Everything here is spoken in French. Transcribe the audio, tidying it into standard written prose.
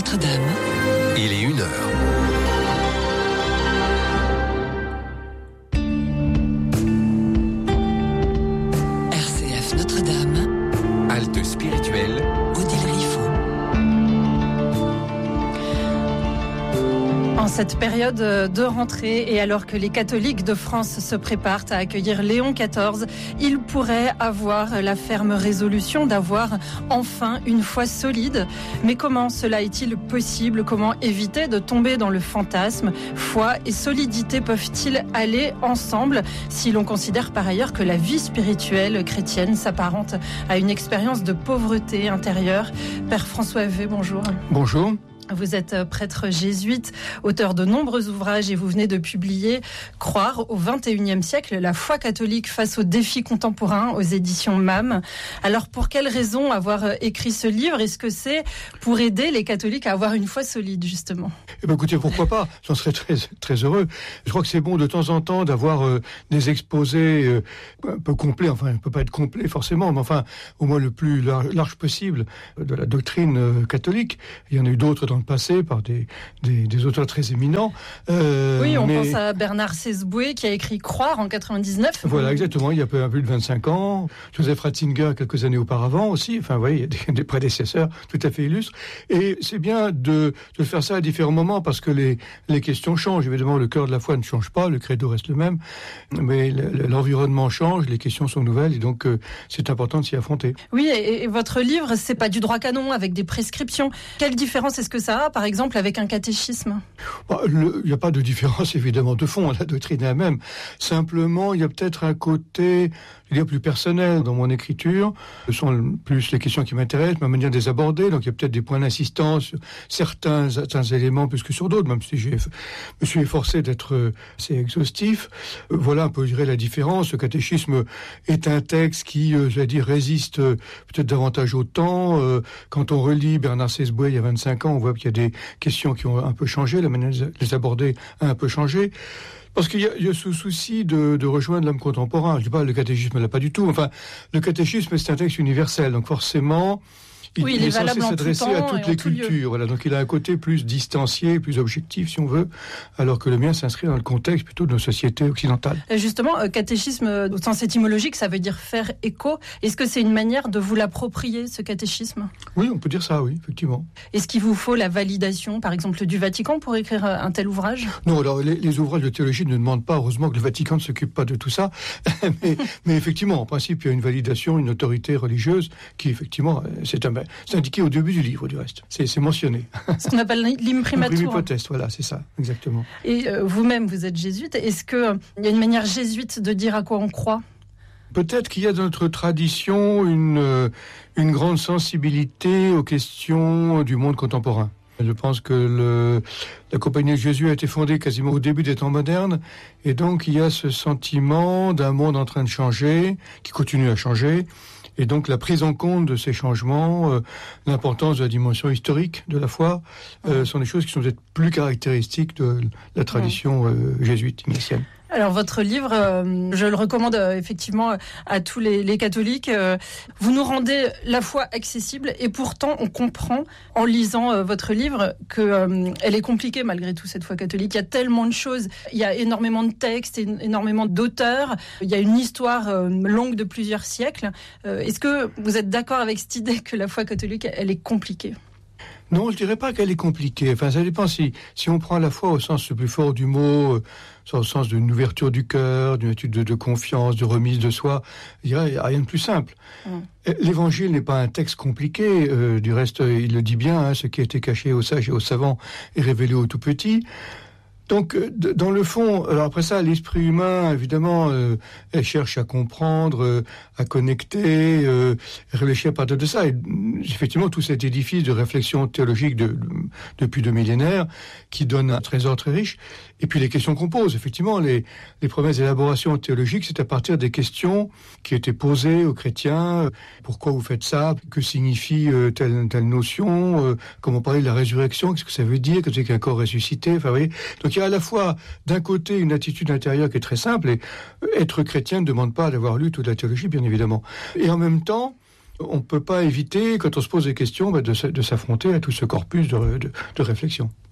Notre-Dame. Il est 1h. RCF Notre-Dame. Halte spirituelle. Odile Riffaut. En cette période de rentrée et alors que les catholiques de France se préparent à accueillir Léon XIV, ils pourraient avoir la ferme résolution d'avoir enfin une foi solide. Mais comment cela est-il possible ? Comment éviter de tomber dans le fantasme ? Foi et solidité peuvent-ils aller ensemble si l'on considère par ailleurs que la vie spirituelle chrétienne s'apparente à une expérience de pauvreté intérieure ? Père François Vey, bonjour. Bonjour. Vous êtes prêtre jésuite, auteur de nombreux ouvrages et vous venez de publier « Croire au XXIe siècle, la foi catholique face aux défis contemporains » aux éditions MAM. Alors pour quelles raisons avoir écrit ce livre ? Est-ce que c'est pour aider les catholiques à avoir une foi solide justement ? Eh bien, écoutez, pourquoi pas ? J'en serais très, très heureux. Je crois que c'est bon de temps en temps d'avoir des exposés un peu complets, enfin, il ne peut pas être complet forcément, mais enfin, au moins le plus large possible de la doctrine catholique. Il y en a eu d'autres dans le passé par des auteurs très éminents. Oui, on pense à Bernard Sesboué qui a écrit Croire en 99. Voilà, exactement, il y a peu plus de 25 ans. Joseph Ratzinger, quelques années auparavant aussi. Enfin, vous voyez, il y a des prédécesseurs tout à fait illustres. Et c'est bien de faire ça à différents moments parce que les questions changent. Évidemment, le cœur de la foi ne change pas, le credo reste le même, mais l'environnement change, les questions sont nouvelles et donc c'est important de s'y affronter. Oui, et votre livre, c'est pas du droit canon avec des prescriptions. Quelle différence est-ce que ça a, par exemple, avec un catéchisme ? Il n'y a pas de différence, évidemment, de fond. La doctrine est la même. Simplement, il y a peut-être un côté, je veux dire, plus personnel dans mon écriture. Ce sont plus les questions qui m'intéressent, ma manière de les aborder. Donc, il y a peut-être des points d'insistance sur certains éléments plus que sur d'autres, même si je me suis efforcé d'être assez exhaustif. Voilà un peu, je dirais, la différence. Le catéchisme est un texte qui, j'allais dire, résiste peut-être davantage au temps. Quand on relit Bernard Sesboué il y a 25 ans, on voit qu'il y a des questions qui ont un peu changé, la manière de les aborder a un peu changé. Parce qu'il y a ce souci de rejoindre l'homme contemporain. Je dis pas, le catéchisme ne l'a pas du tout. Enfin, le catéchisme, c'est un texte universel. Donc forcément, il est censé s'adresser à toutes les cultures. Voilà, donc il a un côté plus distancié, plus objectif, si on veut, alors que le mien s'inscrit dans le contexte plutôt de nos sociétés occidentales. Justement, catéchisme, au sens étymologique, ça veut dire faire écho. Est-ce que c'est une manière de vous l'approprier, ce catéchisme ? Oui, on peut dire ça, oui, effectivement. Est-ce qu'il vous faut la validation, par exemple, du Vatican pour écrire un tel ouvrage ? Non, alors les ouvrages de théologie ne demandent pas, heureusement que le Vatican ne s'occupe pas de tout ça, mais effectivement, en principe, il y a une validation, une autorité religieuse qui, effectivement, c'est indiqué au début du livre, du reste. C'est mentionné. Ce qu'on appelle l'imprimatur. L'imprimatur, voilà, c'est ça, exactement. Et vous-même, vous êtes jésuite. Est-ce qu'il y a une manière jésuite de dire à quoi on croit ? Peut-être qu'il y a dans notre tradition une grande sensibilité aux questions du monde contemporain. Je pense que la Compagnie de Jésus a été fondée quasiment au début des temps modernes, et donc il y a ce sentiment d'un monde en train de changer, qui continue à changer, et donc la prise en compte de ces changements, l'importance de la dimension historique de la foi, sont des choses qui sont peut-être plus caractéristiques de la tradition jésuite ignatienne. Alors votre livre, je le recommande effectivement à tous les catholiques. Vous nous rendez la foi accessible et pourtant on comprend en lisant votre livre que elle est compliquée malgré tout, cette foi catholique. Il y a tellement de choses, il y a énormément de textes, énormément d'auteurs, il y a une histoire longue de plusieurs siècles. Est-ce que vous êtes d'accord avec cette idée que la foi catholique, elle est compliquée ? Non, je dirais pas qu'elle est compliquée. Enfin, ça dépend si on prend la foi au sens le plus fort du mot, au sens d'une ouverture du cœur, d'une attitude de confiance, de remise de soi. Je dirais, il n'y a rien de plus simple. L'évangile n'est pas un texte compliqué. Du reste, il le dit bien, ce qui a été caché aux sages et aux savants est révélé aux tout petits. Donc, dans le fond, alors après ça, l'esprit humain, évidemment, elle cherche à comprendre, à connecter, réfléchir à partir de ça. Et effectivement, tout cet édifice de réflexion théologique depuis 2 millénaires, qui donne un trésor très riche. Et puis les questions qu'on pose, effectivement, les premières élaborations théologiques, c'est à partir des questions qui étaient posées aux chrétiens. Pourquoi vous faites ça ? Que signifie telle notion ? Comment parler de la résurrection ? Qu'est-ce que ça veut dire ? Que c'est qu'un corps ressuscité ? Enfin, vous voyez. Donc il y a à la fois, d'un côté, une attitude intérieure qui est très simple, et être chrétien ne demande pas d'avoir lu toute la théologie, bien évidemment. Et en même temps, On ne peut pas éviter, quand on se pose des questions, de s'affronter à tout ce corpus de réflexion.